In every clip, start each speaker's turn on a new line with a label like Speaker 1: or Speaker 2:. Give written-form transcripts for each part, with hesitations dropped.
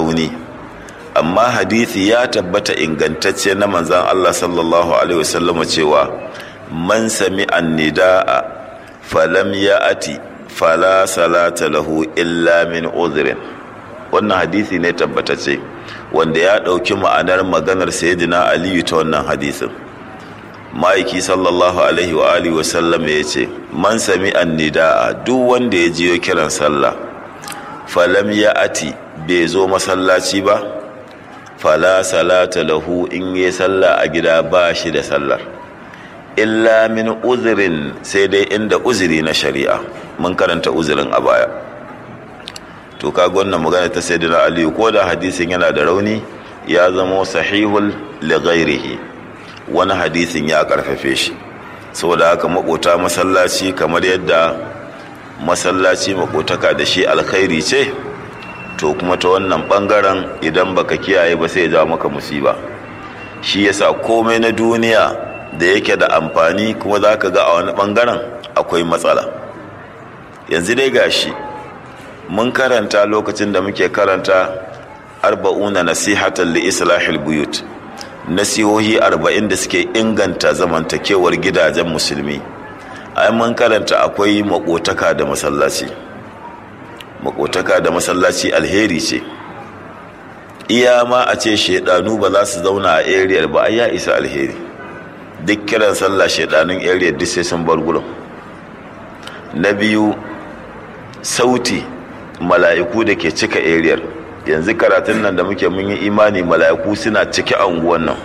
Speaker 1: rauni, amma hadisi ya tabbata ingantacce na manzan Allah sallallahu alaihi wasallam cewa man sami annida'a falam ya'ati fala salata lahu illa min udhrin. Wannan hadisi ne tabbatacce wanda ya ɗauki ma'anar maganar sayyidina Aliyu ta wannan hadisin. Ma'aiki sallallahu alaihi wa alihi wasallam ya ce man sami annida'a, duk wanda ya jiyo kiran sallah falam ya'ati, bai zo masallaci ba, fala salata lahu, in yi sallah a gida ba shi da sallar, illa min uzurin, sai dai inda uzuri na shari'a. Mun karanta uzurin a baya. To kaga wannan magana ta sayyidina Aliyu, ko da hadisin yana da rauni, ya zama sahihul li ghairihi, wani hadisin ya karfafe shi. Saboda haka makota masallaci, kamar yadda masallaci makotaka da shi alkhairi ce, to kuma ta wannan bangaren idan baka kiyaye ba sai ya ja maka musiba. Shi yasa komai na duniya da yake da amfani kuma zaka ga a wani bangaren akwai matsala. Yanzu dai gashi mun karanta lokacin da muke karanta 40 nasihatan li islahil buyut, nasihohi 40 da suke inganta zamantakewar gidajen musulmi. Ai mun karanta akwai makotaka da masallaci. Makotaka da masallaci alheri ce. Iya ma a ce shedanu ba za su zauna a area ba, ai ya isa alheri. Duk kiran sallah shedanun area duk sai sun bar gurin. Na biyu, sauti, mala'iku da ke cika area. Yanzu karatun nan da muke mun yi imani mala'iku suna cike anguwan nan.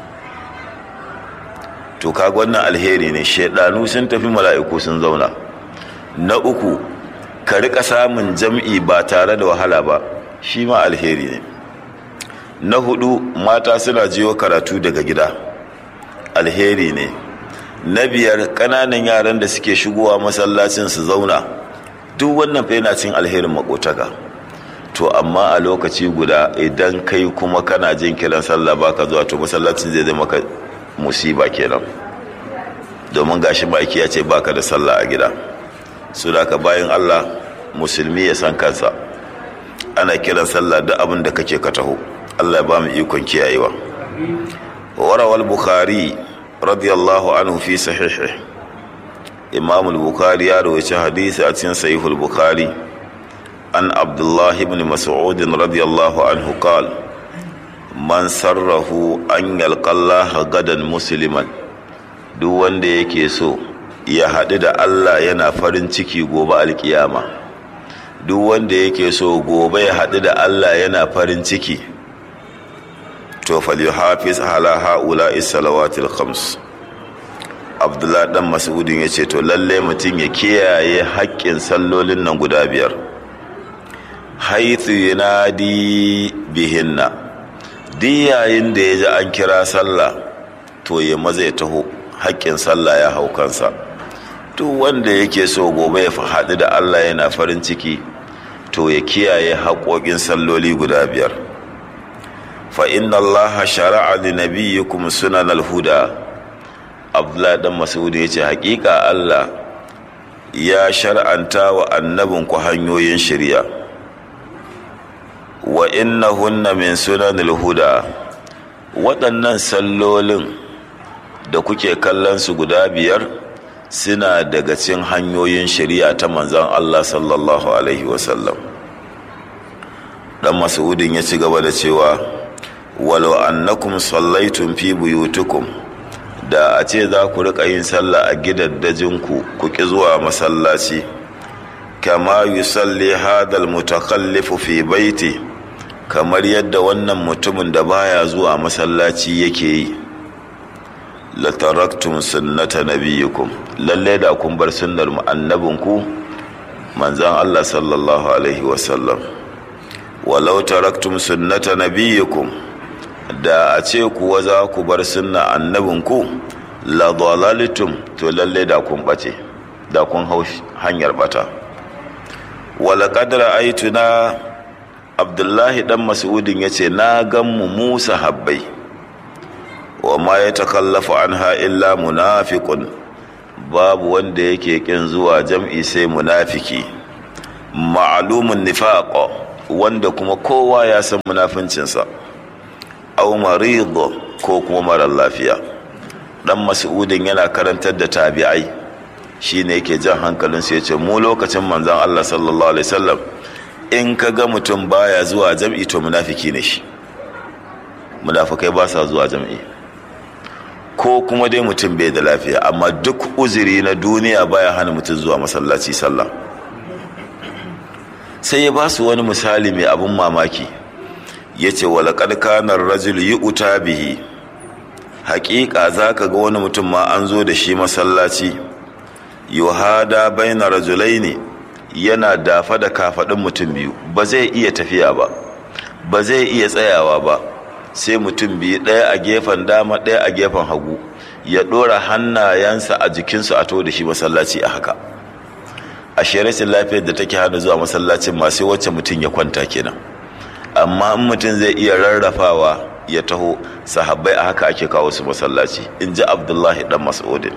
Speaker 1: To kaga wannan alheri ne, shedanu sun tafi, mala'iku sun zauna. Na uku, ka rika samun jam'i ba tare da wahala ba, shi ma alheri ne. Na hudu, mata suna jiyo karatu daga gida, alheri ne. Na biyar, ƙananan yaran da suke shigowa masallacin su zauna, duk wannan fa yana cin alherin makotaka. To amma a lokaci guda idan kai kuma kana jin kiran sallah baka zuwa, to masallacin zai zama maka musiba kenan, domin gashi ma'aiki ya ce baka da sallah a gida. Su da ka bayan Allah musulmi ya san kansa, ana kiran sallah duk abin da kake ka taho. Allah ya ba mu ikon kiyayewa. Warawal Bukhari radiyallahu anhu fi sahihi, Imam al-Bukhari ya rawaita hadisi a cikin sahihul Bukhari an Abdullah ibn Mas'ud radiyallahu anhu qala man sarrahu an yalqallaha gadan musliman, duk wanda yake so ya haɗu da Allah yana farin ciki gobe alkiyama, duk wanda yake so gobe ya haɗu da Allah yana farin ciki, to falyuhafiz ala haula'i salawatil khams. Abdullah dan Mas'udin yace to lalle mutum ya kiyaye haƙƙin sallolin nan guda biyar, haythu yunadi bihinna, duk yayin da ya ji an kira sallah to ya maza ya taho, haƙƙin sallah ya hau kansa. Duk wanda yake so gobe ya haɗu da Allah yana farin ciki, to ya kiyaye haƙoƙin salloli guda biyar. Fa inna Allah shara'a li nabiyyikum sunan al-huda. Abdullah dan Mas'ud yace haƙiƙa Allah ya shar'anta wa annabinku hanyoyin shari'a. Wa innahunna min sunanil huda, waɗannan sallolin da kuke kallon su guda biyar suna daga cikin hanyoyin shari'a ta manzon Allah sallallahu alaihi wasallam. Dan Mas'udin ya ci gaba da cewa walau annakum sallaitum fi buyutikum, da a ce za ku rika yin sallah a gidaddajinku ku ki zuwa masallaci, kama yusalli hadal mutakallifu fi baiti, kamar yadda wannan mutumin da baya zuwa masallaci yake yi, la taraktum sunnata nabiyikum, lalle da kun bar sunnar annabinku manzon Allah sallallahu alaihi wasallam. Walau taraktum sunnata nabiyikum, da a ce kuwa za ku bar sunna annabinku, la dalaltum, to lalle da kun bace, da kun hau hanyar bata. Wala qadra aituna, Abdullahi dan Mas'udin yace na gan mu sahabbai, wa ma yatakallafu anha illa munafiqun, babu wanda yake kin zuwa jam'i sai munafiki, ma'lumun nifaq, wanda kuma kowa ya san munafincinsa, aw marid ko kuma marar lafiya. Dan Mas'udin yana karantar da tabi'ai, shine yake jan hankalinsu, yace mu lokacin manzon Allah sallallahu alaihi wasallam in ka ga mutum baya zuwa jam'i to munafiki ne shi. Munafikai ba sa zuwa jam'i, ko kuma dai mutum bai da lafiya, amma duk uzuri na duniya baya hana mutum zuwa masallaci sallah. Sai ya ba su wani misali mai abin mamaki, yace walaqad kana ar-rajul yu'ta bihi, haƙiƙa zaka ga wani mutum ma an zo da shi masallaci, yuhada baina rajulaini, yana dafa da kafaɗin mutum biyu, ba zai iya tafiya ba, ba zai iya tsayawa ba, sai mutum biyu, ɗaya a gefen dama ɗaya a gefen hagu, ya ɗora hannayensa a jikinsu a to da shi masallaci a haka. A rashin lafiyar da take hana zuwa masallacin ma sai wacce mutum ya kwanta kenan, amma in mutum zai iya rarrafawa ya taho, sahabbai a haka ake kawo su masallaci, in ji Abdullahi dan Mas'udin.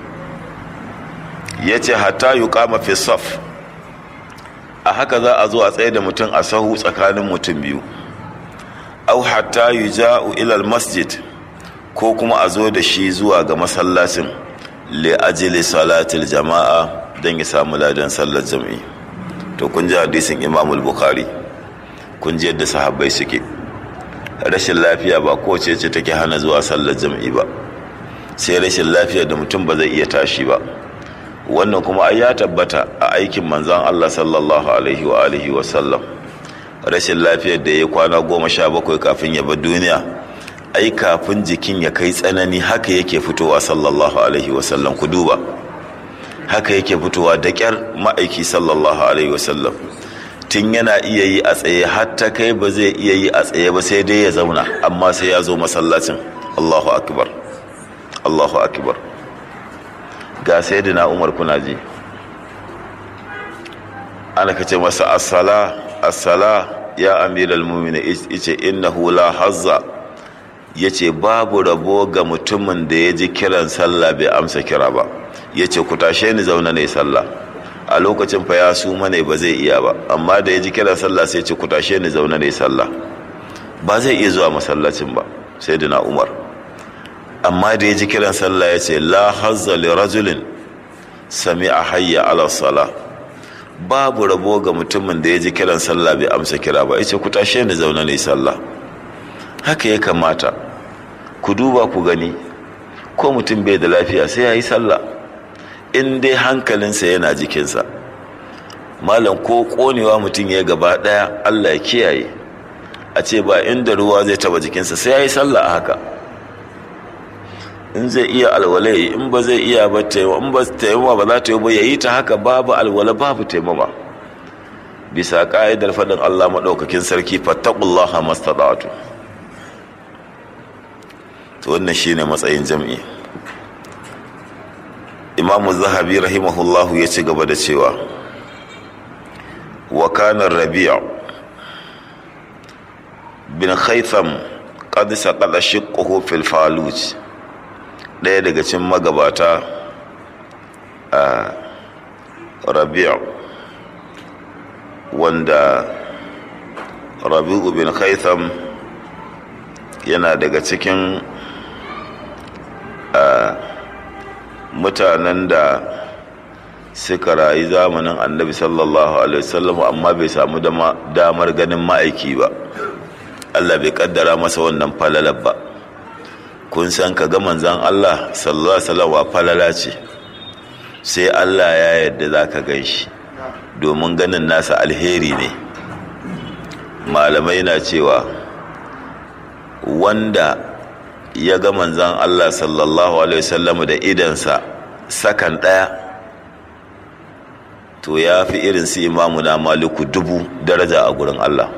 Speaker 1: Ya ce hatta yuqama fi saf, a haka za a zo a tsaye da mutum a sahu tsakanin mutum biyu, au hatta yuja'u ila masjid, ko kuma a zo da shi zuwa ga masallacin li ajli salatil jama'a, don ya samu ladan sallar jam'i. To kun ji hadisin Imam al-Bukhari, kun ji yadda sahabbai suke. Rashin lafiya ba kowace ce take hana zuwa sallar jam'i ba, sai rashin lafiya da mutum ba zai iya tashi ba. Wannan kuma ai ya tabbata a aikin manzon Allah sallallahu alaihi wa alihi wa sallam. Rashin lafiyar da ya kwana 17 kafin ya bar duniya, ai kafin jikin ya kai tsanani haka yake fitowa sallallahu alaihi wa sallam. Ku duba, haka yake fitowa da kyar ma'aiki sallallahu alaihi wa sallam, tun yana iya yi a tsaye, hatta kai ba zai iya yi a tsaye ba, sai dai ya zauna, amma sai ya zo masallacin. Allahu akbar, Allahu akbar. Ga sayyidina Umar, kuna ji ana kace masa as-sala ya amiral mu'minin, yace innahu la hazza, yace babu rabo ga mutumin da ya ji kiran sallah bai amsa kira ba. Yace ku tashe ni zauna ne sallah. A lokacin fa ya suma ne, ba zai iya ba, amma da ya ji kiran sallah sai ce ku tashe ni zauna ne sallah. Ba zai iya zuwa masallacin ba sayyidina Umar, amma da ya ji kiran sallah ya ce la hazza li rajulin sami'a hayya ala salah, babu rabo ga mutumin da ya ji kiran sallah bai amsa kira ba, yace ku tashe ni zauna ne sallah. Haka ya kamata ku duba ku gani, ko mutum bai da lafiya sai ya yi sallah, in dai hankalinsa yana jikinsa. Malam, ko konewa mutum ya gaba daya, Allah ya kiyaye, a ce ba inda ruwa zai taba jikinsa, sai ya yi sallah a haka. In zai iya alwalai, in ba zai iya ba taimama, in ba taimama ba za ta yi ba, ya yi ta haka, babu alwala babu taimama, bisa ka'idar faɗin Allah maɗaukakin sarki, fattaqullaha mastata'tu. To wannan shine matsayin jam'i. Imamu Zahabi rahimahullahu ya ci gaba da cewa, wa kana Rabi' bin Khaytham qad saqala shiqquhu fil faluj, ɗaya daga cikin magabata a Rabi', wanda Rabi'u bin Khaytham yana daga cikin mutanen da suka rayu zamanin Annabi sallallahu alaihi wasallam, amma bai samu damar ganin ma'aiki ba. Allah bai kaddara masa wannan falalar ba. Kun san ka ga manzon Allah sallallahu alaihi wasallam falala ce, sai Allah ya yarda zaka ganshi, domin ganin nasa alheri ne. Malamai na cewa wanda ya ga manzan Allah sallallahu alaihi wasallam da idansa sakan ɗaya, to ya fi irin su Imamu na Maliku 1000 daraja a gurin Allah.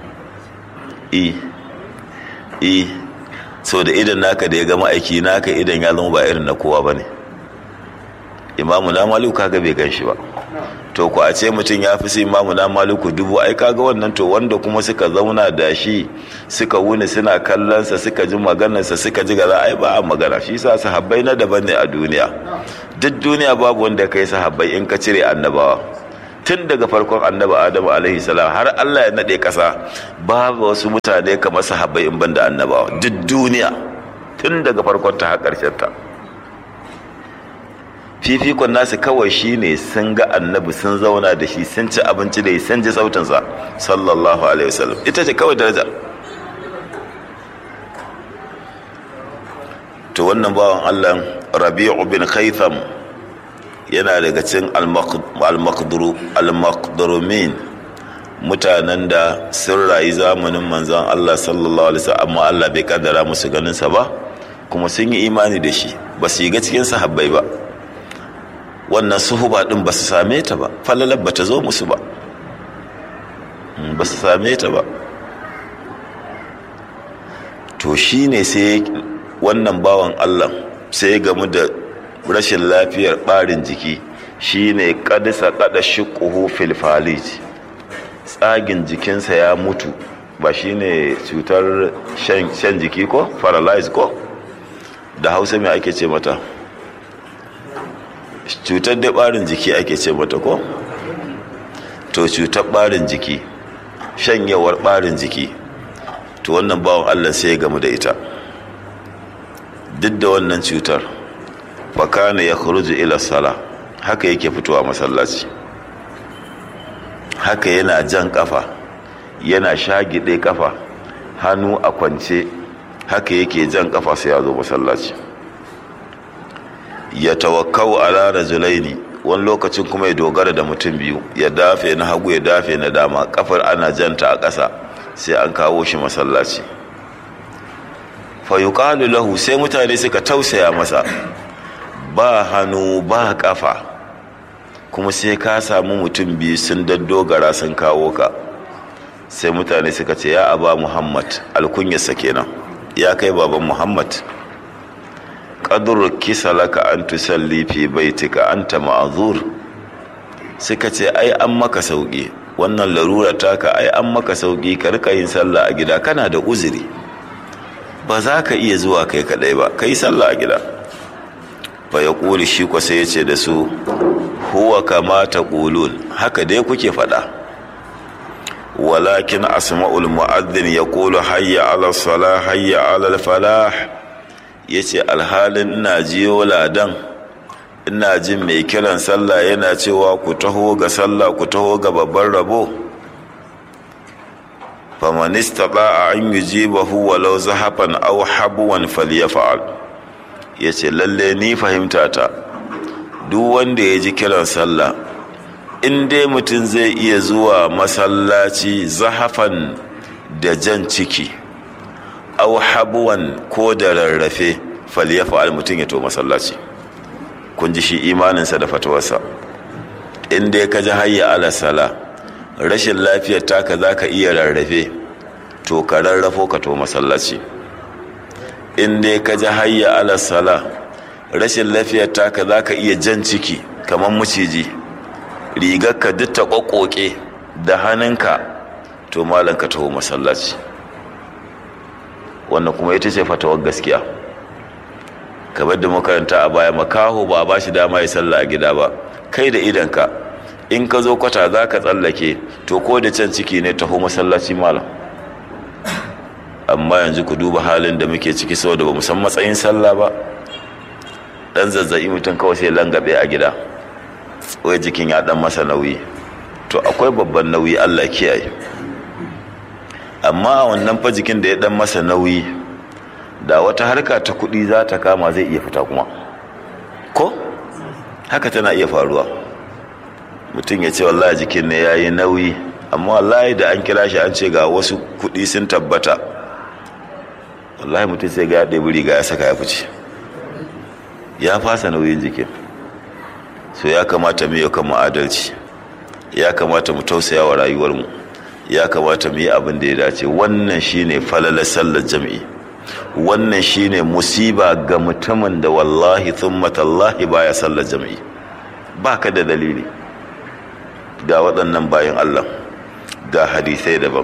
Speaker 1: So da idan naka da ya ga ma'aiki, naka idan ya zama ba irin na kowa ba ne. Imamu na Maliku kaga bai gan shi ba, to ku a ce mutum ya fi su Imamu na Maliku 1000, ai kaga wannan to wanda kuma suka zauna da shi suka wuni suna kallonsa, suka ji maganarsa, suka ji gaza, ai ba a magana. Shi sa sahabbai na daban ne a duniya, duk duniya babu wanda kai sahabbai in ka cire annabawa. tun daga farkon annabi Adamu alaihi salam har Allah ya nade kasa babu wasu mutane kamar sahabbai in banda annabawa duk duniya tun daga farkon ta har karshen ta. Fifikon nasu kawai shine sun ga annabi, sun zauna da shi, sun ci abinci da shi, sun ji sautinsa sallallahu alaihi wasallam, ita ce kawai daraja. To wannan bawan Allah Rabi'u bin Khaytham yana daga cikin al-maqdurumin, mutanen da sun rayu zamanin manzon Allah sallallahu alaihi wasallam, amma Allah bai kaddara musu ganin sa ba, kuma sun yi imani da shi, ba su yi ga cikin sahabbai ba. Wannan suhuba din ba su same ta ba, falalar ba ta zo musu ba, ba su same ta ba. To shine sai wannan bawan Allah sai ya gamu da rashin lafiyar ɓarin jiki, shine kadisa kada shiqquhu fil falij, tsagin jikinsa ya mutu. Ba shine cutar shan jiki ko paralyze ko da Hausa me ake ce mata? Cutar da ɓarin jiki ake ce mata ko? To cutar ɓarin jiki, shanyewar ɓarin jiki, to wannan bawan Allah sai ya gamu da ita. Duk da wannan cutar, fakana ya khuruju ila sala, haka yake fitowa masallaci, haka yana jan kafa, yana shagide kafa, hannu a kwance, haka yake jan kafa sai ya zo masallaci. Ya tawakkau ala rajulaini, wani lokacin kuma ya dogara da mutum biyu, ya dafe na hagu ya dafe na dama, kafar ana janta a ƙasa sai an kawo shi masallaci. Fa yuqalu lahu, sai mutane suka tausaya masa, ba hannu ba kafa, kuma sai ka samu mutum biyu sun daddogara sun kawo ka. Sai mutane suka ce, ya aba Muhammad, alkunyarsa kenan, ya kai baban Muhammad, qadru kisa laka an tusalli fi baitika anta ma'zur. Suka ce ai an maka sauki, wannan larura taka ai an maka sauki, ka rika yin sallah a gida, kana da uzuri, ba za ka iya zuwa kai kadai ba, kai sallah a gida. Fa ya kuli shi ko sai ya ce da su, huwa kama taqulun, haka dai kuke faɗa, walakin asma'ul mu'adhdhin yaqulu hayya 'ala salah hayya 'ala falah. Yace alhalin ina jiyo ladan, ina jin mai kiran sallah yana cewa ku taho ga sallah, ku taho ga babban rabo. faman istata'a an yujibahu walau zahafan aw habwan falyaf'al. Yace lalle ni fahimta ta, duk wanda ya ji kiran sallah, in dai mutum zai iya zuwa masallaci zahafan da jan ciki, aw habwan ko da rarrafe, falyaf'al, mutum ya to masallaci. Kun ji shi imaninsa da fatawarsa. In dai ka ji hayya ala sala, rashin lafiyar taka za ka iya rarrafe, to ka rarrafo ka to masallaci. In dai ka ji hayya ala sala, rashin lafiyar taka za ka iya jan ciki kamar maciji, rigarka duk ta ƙwaƙoƙe da hannunka, to malam ka taho masallaci. Wannan kuma ita ce fatawar gaskiya. Kamar da makaranta a baya, makaho ba ba shi dama ya salla a gida ba, kai da idanka in ka zo kwata za ka tsallake, to ko da can ciki ne taho masallaci malam. Amma yanzu ku duba halin da muke ciki, saboda ba mu san matsayin sallah ba, dan zazzabi mutum kawai sai langabe a gida, wai jikin ya dan masa nauyi. To akwai babban nauyi, Allah kiyaye. Amma wannan fa jikin da ya dan masa nauyi, da wata harka ta kuɗi za ta kama zai iya fita kuma, ko haka tana iya faruwa. Mutum ya ce wallahi jikin ne ya yi nauyi, amma wallahi da an kira shi an ce ga wasu kuɗi sun tabbata, wallahi mutum sai ga ya ɗebi riga ya saka ya fice, ya fasa nauyin jikin. So ya kamata mu yi kan adalci, ya kamata mu tausaya wa rayuwarmu, ya kamata mu yi abin da ya dace. Wannan shine falalar sallar jami'i, wannan shine musiba ga mutumin da wallahi thumma tallahi baya sallar jami'i, baka da dalili. Ga waɗannan bayan Allah, ga hadisai daban.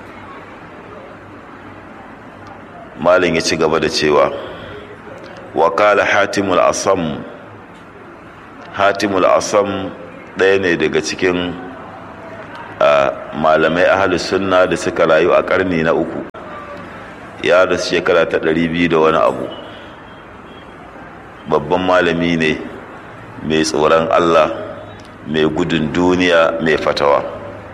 Speaker 1: Malin ya ci gaba da cewa, wa qala hatimul asam ɗaya ne daga cikin malamai ahlus sunna da suka rayu a ƙarni na 3, ya rasu shekara ta 200 da wani abu. Babban malami ne mai tsoron Allah, mai gudun duniya, mai fatawa.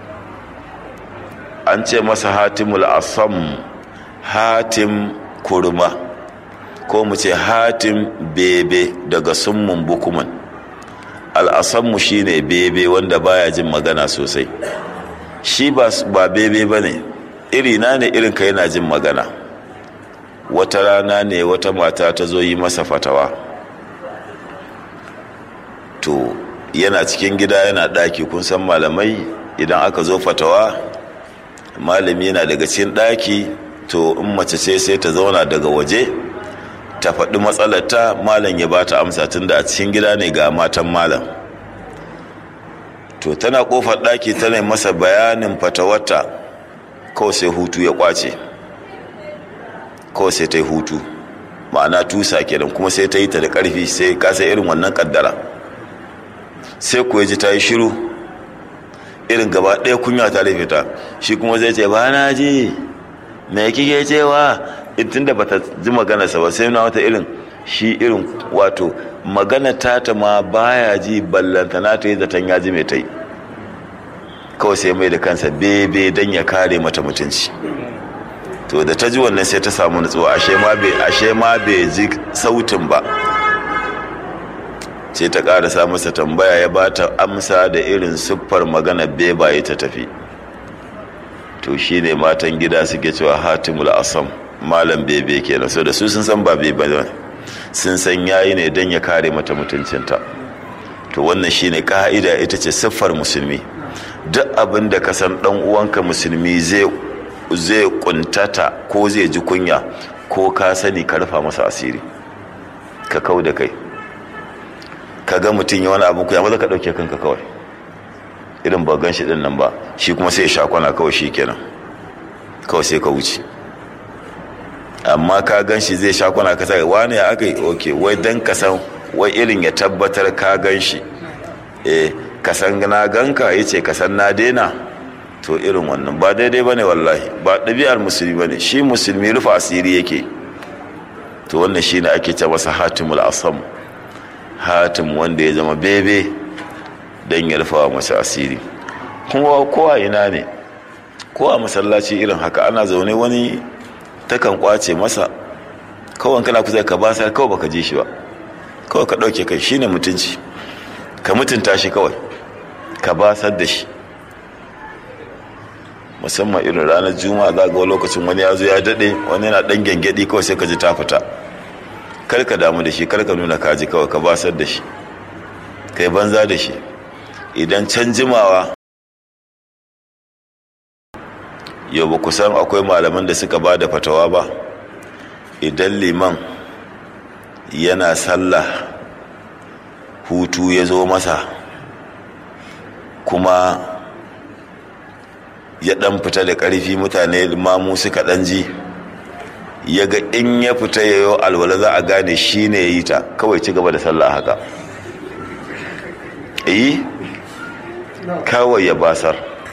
Speaker 1: An ce masa hatimul asam, hatim kurma, ko mu ce hatim bebe daga summun bukuman. Al'asammu shi ne bebe wanda baya jin magana sosai. Shi ba bebe ba ne, irina ne irinka yana jin magana. Wata rana ne wata mata ta zo yi masa fatawa. To yana cikin gida yana ɗaki, kun san malamai idan aka zo fatawa, malami yana daga cikin ɗaki, to in mace ce sai ta zauna daga waje ta faɗi matsalarta, malam ya ba ta amsa, tunda a cikin gida ne ga matan malam. To tana ƙofar ɗaki tana masa bayanin fatawarta, kawai sai hutu ya ƙwace, kawai sai ta yi hutu, ma'ana tusa kenan, kuma sai ta yi ta da ƙarfi, sai kasa irin wannan ƙaddara. Sai kuwa ji ta yi shiru, irin gaba ɗaya kunya ta rufe ta. Shi kuma zai ce ba na ji me kike cewa, tun da bata ji maganarsa ba, sai na wata irin shi irin wato magana ta ma baya ji, ballanta na ta yi zaton ya ji mai ta yi. Kawai sai mai da kansa bebe don ya kare mata mutunci. To da ta ji wannan sai ta samu nutsuwa, ashe ma bai ji sautin ba. Sai ta ƙarasa masa tambaya, ya ba ta amsa da irin siffar magana bebaye ta tafi. To shi ne matan gida suke cewa hatimul asam, malam bebe kenan. So da su sun san ba bebe ba, sun san yayi ne don ya kare mata mutuncinta. To wannan shi ne ka'ida, ita ce siffar musulmi. Duk abin da ka san ɗan uwanka musulmi zai kuntata ko zai ji kunya, ko ka sani ka rufa masa asiri, ka kau da kai. Ka ga mutum ya wani abu ku, yamma za ka ɗauke kanka kawai, irin ba gan shi ɗin nan ba, shi kuma sai ya shakwana kawai, shi kenan kawai sai ka wuce. Amma ka gan shi zai shakwana, ka sai wani ya aka yi, ok, wai don ka san, wai irin ya tabbatar ka gan shi, ka san na ganka, ya ce ka san na daina. To irin wannan ba daidai ba ne, wallahi ba ɗabi'ar musulmi ba ne. Shi musulmi rufe asiri yake. To wannan shi ne ake ce masa hatimul asam, hatim wanda ya zama bebe don ya rufa masa asiri. Kuma kowa ina ne, kowa masallaci irin haka, ana zaune wani takan kwace masa, kawai kana kusa ka basar, kawai baka ji shi ba, kawai ka ɗauke kai, shine mutunci. Ka mutunta shi kawai, ka basar da shi. Musamman irin ranar juma'a za ga lokacin wani ya zo ya daɗe, wani yana ɗan gyangyaɗi, kawai sai ka ji ta fita. Kar ka damu da shi, kar ka nuna kaji, kawai ka basar da shi, kai banza da shi. Idan can jimawa, yau ba ku san akwai malaman da suka ba da fatawa ba, idan liman yana sallah hutu ya zo masa, kuma ya ɗan fita da ƙarfi, mutane mamu suka ɗan ji, ya ga in ya fita ya yi alwala za a gane shi ne ya yi ta, kawai ci gaba da sallah haka. Kawai ya basar,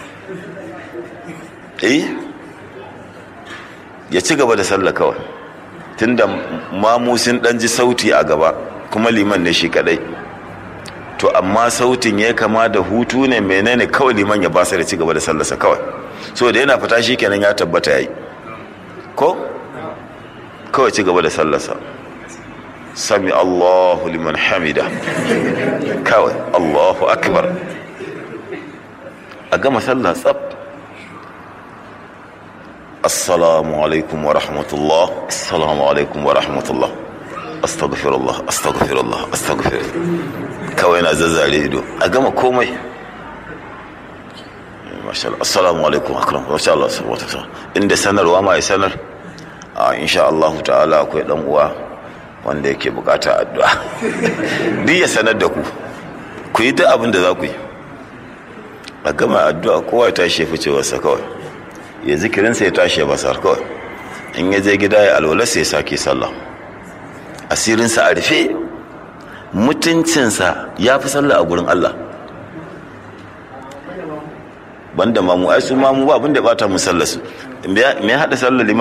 Speaker 1: ya ci gaba da sallah kawai, tunda mamu sun ɗan ji sauti a gaba, kuma liman ne shi kadai. To amma sautin ya kama da hutu ne, menene, kawai liman ya basar ya ci gaba da sallarsa kawai. So da yana fita shi kenan ya tabbata ya yi, ko kawai ci gaba da sallarsa. Sami Allahu liman hamida, kawai Allahu akbar, a gama sallah tsab. Assalamu alaikum wa rahmatullah, assalamu alaikum wa rahmatullah, astaghfirullah, astaghfirullah, astaghfirullah, kawai na zazzare ido, a gama komai. Mashallah, assalamu alaikum akram, mashallah, inda sanarwa ma ya sanar, insha Allah ta'ala akwai dan uwa wanda yake bukata addu'a. Duk ya sanar da ku yi duk abin da za ku yi, a gama addu'a, kowa ya tashi ya fice wasa kawai, ya zikirinsa ya tashi ya basar kawai. In ya je gida ya alwala sai ya sake sallah, asirinsa a rufe, mutuncinsa ya fi sallah a gurin Allah. banda mamu ai su mamu ba abin da ya bata mu sallar su me ya hada sallar liman